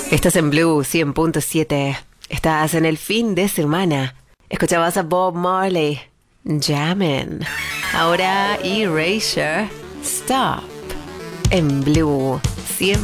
Estás en Blue 100.7. Estás en el fin de semana. Escuchabas a Bob Marley. Jammin'. Ahora Erasure. Stop. En Blue 100.